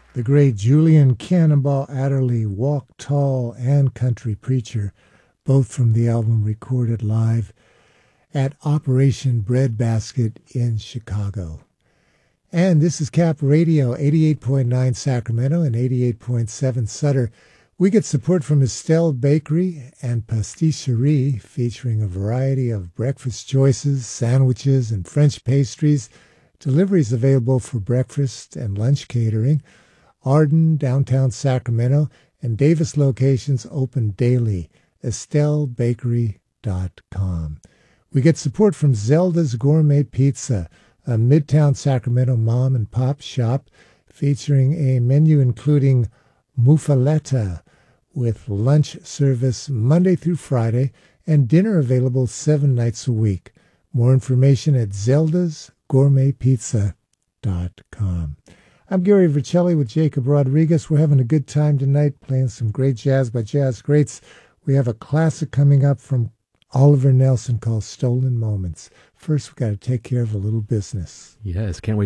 The great Julian Cannonball Adderley, Walk Tall and Country Preacher, both from the album recorded live at Operation Breadbasket in Chicago. And this is Cap Radio, 88.9 Sacramento and 88.7 Sutter. We get support from Estelle Bakery and Pastisserie, featuring a variety of breakfast choices, sandwiches, and French pastries. Deliveries available for breakfast and lunch catering. Arden, downtown Sacramento, and Davis locations open daily. EstelleBakery.com. We get support from Zelda's Gourmet Pizza, a Midtown Sacramento mom and pop shop featuring a menu including muffaletta with lunch service Monday through Friday and dinner available 7 nights a week. More information at zeldasgourmetpizza.com. I'm Gary Vercelli with Jacob Rodriguez. We're having a good time tonight playing some great jazz by jazz greats. We have a classic coming up from Oliver Nelson called Stolen Moments. First, we've got to take care of a little business. Yes, can't wait